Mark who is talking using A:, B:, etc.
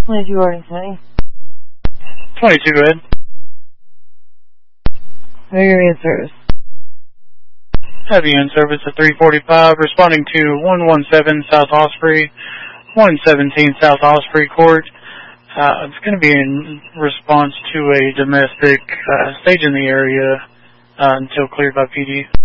A: 22 Orange
B: 22, go ahead.
A: Who are you in service?
B: Have you in service at 345, responding to 117 South Osprey, 117 South Osprey Court. It's going to be in response to a domestic stage in the area until cleared by PD.